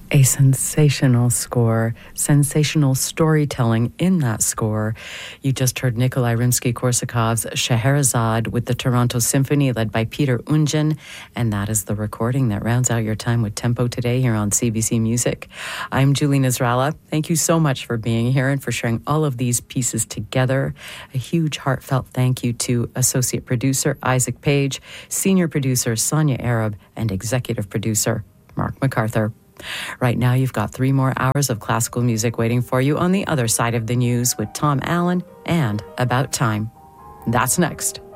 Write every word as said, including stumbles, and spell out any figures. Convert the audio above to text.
A sensational score, sensational storytelling in that score. You just heard Nikolai Rimsky-Korsakov's Scheherazade with the Toronto Symphony led by Peter Ungen, and that is the recording that rounds out your time with Tempo today here on C B C Music. I'm Julie Nasrallah. Thank you so much for being here and for sharing all of these pieces together. A huge heartfelt thank you to Associate Producer Isaac Page, Senior Producer Sonia Arab, and Executive Producer Mark MacArthur. Right now, you've got three more hours of classical music waiting for you on the other side of the news with Tom Allen and About Time. That's next.